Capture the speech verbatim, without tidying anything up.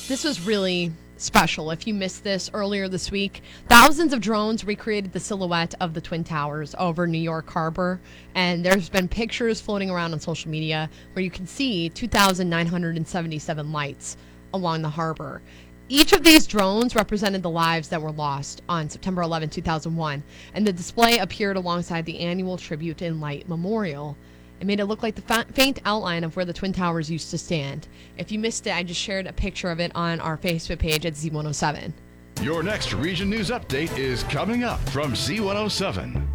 This was really special. If you missed this earlier this week, thousands of drones recreated the silhouette of the Twin Towers over New York Harbor, and there's been pictures floating around on social media where you can see two thousand nine hundred seventy-seven lights along the harbor. Each of these drones represented the lives that were lost on September eleventh, two thousand one, and the display appeared alongside the annual Tribute in Light Memorial. It made it look like the fa- faint outline of where the Twin Towers used to stand. If you missed it, I just shared a picture of it on our Facebook page at Z one oh seven. Your next Region News Update is coming up from Z one oh seven.